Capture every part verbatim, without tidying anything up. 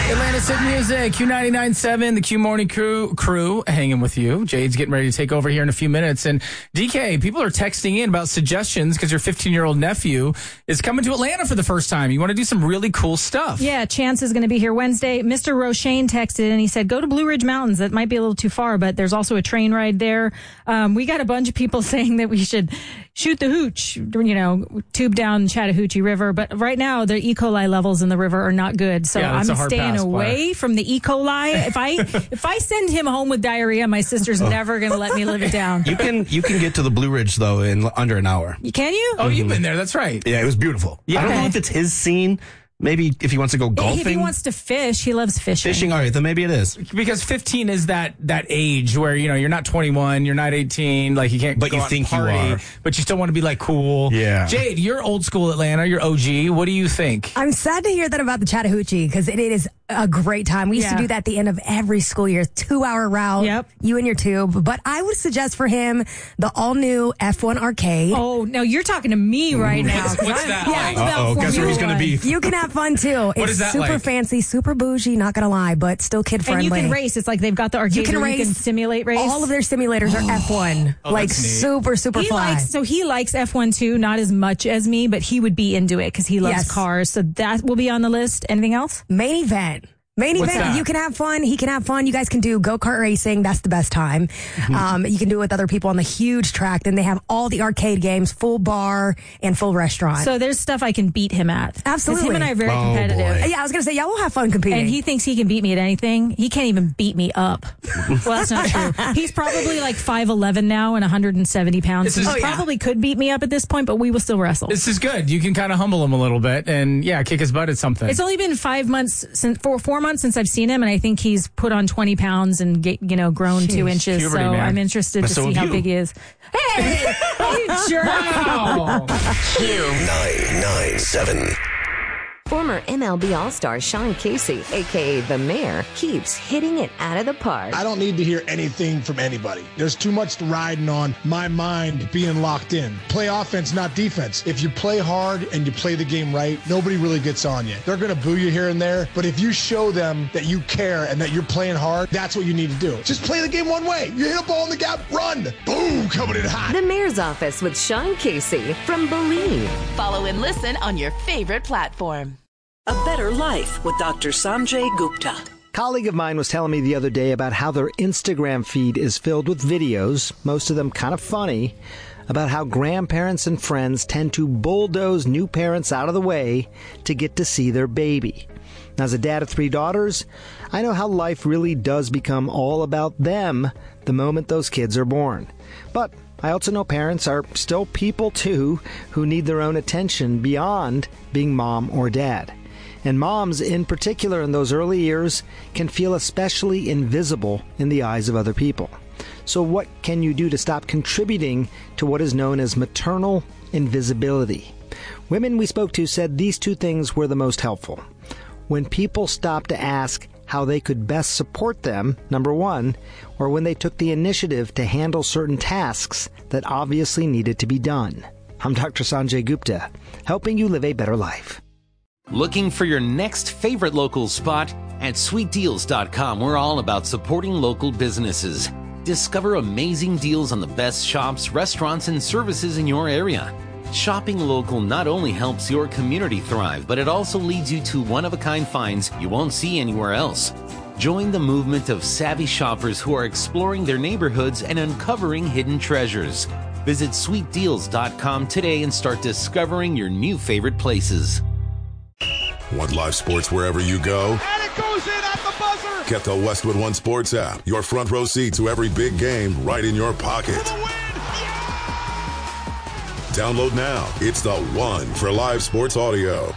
Atlantic City Music, Q ninety-nine point seven, the Q Morning Crew crew hanging with you. Jade's getting ready to take over here in a few minutes. And D K, people are texting in about suggestions because your fifteen-year-old nephew is coming to Atlanta for the first time. You want to do some really cool stuff. Yeah, Chance is going to be here Wednesday. Mister Roshane texted and he said, go to Blue Ridge Mountains. That might be a little too far, but there's also a train ride there. Um, we got a bunch of people saying that we should shoot the hooch, you know, tube down Chattahoochee River. But right now, the E. coli levels in the river are not good. So Yeah, that's I'm a hard staying pass, away from the E. coli. If I if I send him home with diarrhea, my sister's never going to let me live it down. You can you can get to the Blue Ridge, though, in under an hour. Can you? Oh, you've been there. That's right. Yeah, it was beautiful. Yeah. I don't Okay. know if it's his scene. Maybe if he wants to go golfing. If he wants to fish, he loves fishing. Fishing, all right, then maybe it is. Because fifteen is that that age where, you know, you're not twenty-one, you're not eighteen, like you can't But go you out think and you party, are. but you still want to be like cool. Yeah. Jade, you're old school Atlanta, you're O G. What do you think? I'm sad to hear that about the Chattahoochee because it, it is a great time. We used Yeah. to do that at the end of every school year, two hour route. Yep. You and your tube. But I would suggest for him the all new F one arcade. Oh, no, you're talking to me right now. What's- 'cause what's I'm that all like? about Uh-oh, guess where he's Formula gonna be. One. You can have fun too. What it's is that super like? fancy, super bougie, not gonna lie, but still kid friendly. And you can race. It's like they've got the arcade You can where you can race. simulate race. All of their simulators are F one. Oh, like that's neat. super, super he fly. likes so he likes F one too, not as much as me, but he would be into it because he loves Yes. cars. So that will be on the list. Anything else? Main event. Main What's event, that? you can have fun. He can have fun. You guys can do go-kart racing. That's the best time. Um, you can do it with other people on the huge track. Then they have all the arcade games, full bar and full restaurant. So there's stuff I can beat him at. 'Cause Absolutely. him and I are very Oh, competitive. boy. yeah, I was going to say, y'all will have fun competing. And he thinks he can beat me at anything. He can't even beat me up. Well, that's not true. He's probably like five eleven now and one hundred seventy pounds. This So is- he Oh, yeah. probably could beat me up at this point, but we will still wrestle. This is good. You can kind of humble him a little bit and, yeah, kick his butt at something. It's only been five months since four four months since I've seen him, and I think he's put on twenty pounds and get, you know grown two inches. puberty, so man. I'm interested But to so see have how you. big he is. Hey, you jerk! Wow. nine nine seven. Former M L B All-Star Sean Casey, a k a. The Mayor, keeps hitting it out of the park. I don't need to hear anything from anybody. There's too much riding on my mind being locked in. Play offense, not defense. If you play hard and you play the game right, nobody really gets on you. They're going to boo you here and there, but if you show them that you care and that you're playing hard, that's what you need to do. Just play the game one way. You hit a ball in the gap, run. Boom, coming in hot. The Mayor's Office with Sean Casey from Believe. Follow and listen on your favorite platform. A Better Life with Doctor Sanjay Gupta. Colleague of mine was telling me the other day about how their Instagram feed is filled with videos, most of them kind of funny, about how grandparents and friends tend to bulldoze new parents out of the way to get to see their baby. Now, as a dad of three daughters, I know how life really does become all about them the moment those kids are born. But I also know parents are still people too who need their own attention beyond being mom or dad. And moms, in particular in those early years, can feel especially invisible in the eyes of other people. So what can you do to stop contributing to what is known as maternal invisibility? Women we spoke to said these two things were the most helpful. When people stopped to ask how they could best support them, number one, or when they took the initiative to handle certain tasks that obviously needed to be done. I'm Doctor Sanjay Gupta, helping you live a better life. Looking for your next favorite local spot? At sweet deals dot com, we're all about supporting local businesses. Discover amazing deals on the best shops, restaurants, and services in your area. Shopping local not only helps your community thrive, but it also leads you to one-of-a-kind finds you won't see anywhere else. Join the movement of savvy shoppers who are exploring their neighborhoods and uncovering hidden treasures. Visit sweet deals dot com today and start discovering your new favorite places. Want live sports wherever you go? And it goes in at the buzzer! Get the Westwood One Sports app. Your front row seat to every big game right in your pocket. Download now. It's the one for live sports audio.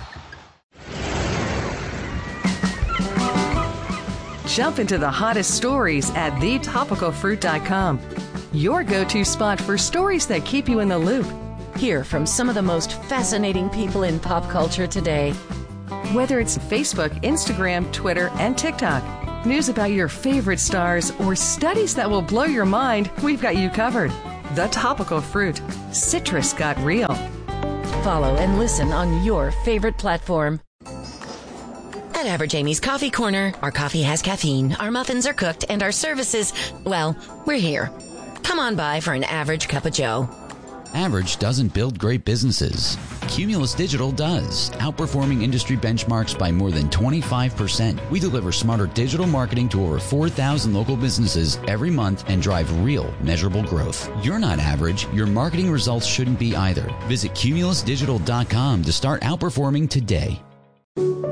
Jump into the hottest stories at the topical fruit dot com. Your go-to spot for stories that keep you in the loop. Hear from some of the most fascinating people in pop culture today. Whether it's Facebook, Instagram, Twitter, and TikTok, news about your favorite stars, or studies that will blow your mind, we've got you covered. The Topical Fruit. Citrus got real. Follow and listen on your favorite platform. At Average Amy's Coffee Corner, our coffee has caffeine, our muffins are cooked, and our services, well, we're here. Come on by for an average cup of joe. Average doesn't build great businesses. Cumulus Digital does, outperforming industry benchmarks by more than twenty-five percent. We deliver smarter digital marketing to over four thousand local businesses every month and drive real, measurable growth. You're not average. Your marketing results shouldn't be either. Visit cumulus digital dot com to start outperforming today.